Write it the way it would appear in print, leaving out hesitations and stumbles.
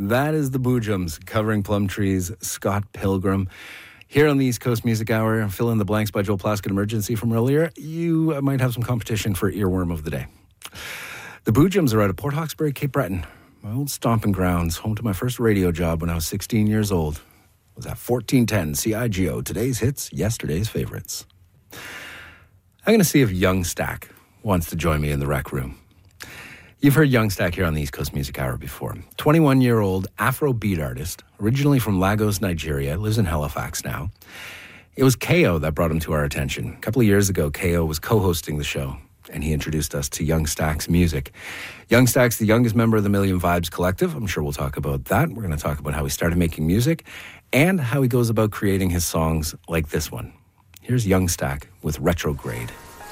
That is the Boojums covering Plum Tree's Scott Pilgrim. Here on the East Coast Music Hour, fill in the blanks by Joel Plaskett Emergency from earlier. You might have some competition for Earworm of the Day. The Boojums are out of Port Hawkesbury, Cape Breton, my old stomping grounds, home to my first radio job when I was 16 years old. It was at 1410 CIGO, today's hits, yesterday's favorites. I'm going to see if Young Stack wants to join me in the rec room. You've heard Young Stack here on the East Coast Music Hour before. 21-year-old Afrobeat artist, originally from Lagos, Nigeria, lives in Halifax now. It was KO that brought him to our attention. A couple of years ago, KO was co-hosting the show, and he introduced us to Young Stack's music. Young Stack's the youngest member of the Million Vibes Collective. I'm sure we'll talk about that. We're going to talk about how he started making music and how he goes about creating his songs like this one. Here's Young Stack with Retrograde.